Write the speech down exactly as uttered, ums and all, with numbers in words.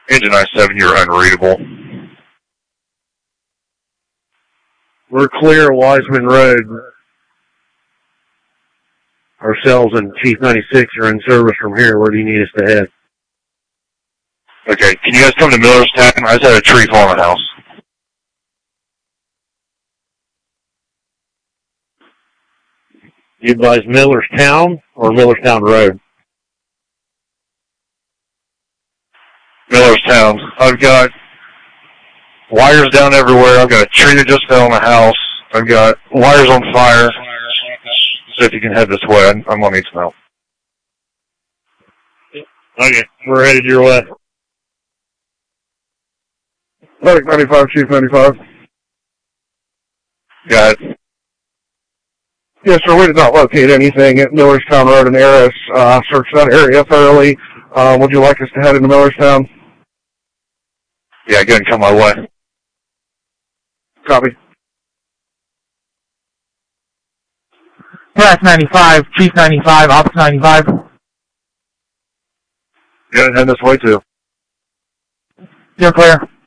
Engine nine seven, you're unreadable. We're clear Wiseman Road. Ourselves and Chief ninety-six are in service from here. Where do you need us to head? Okay, can you guys come to Millerstown? I just had a tree fall on the house. You advise Millerstown or Millerstown Road? Millerstown. I've got wires down everywhere. I've got a tree that just fell on the house. I've got wires on fire. So if you can head this way, I'm, I'm going to need some help. Okay, we're headed your way. Medic ninety-five, Chief ninety-five. Got it. Yes, sir, we did not locate anything at Millerstown Road and Eris. Uh, searched that area thoroughly. Uh, would you like us to head into Millerstown? Yeah, go ahead and come my way. Copy. Pass ninety-five, Chief ninety-five, Officer ninety-five. Go ahead and head this way too. You're clear.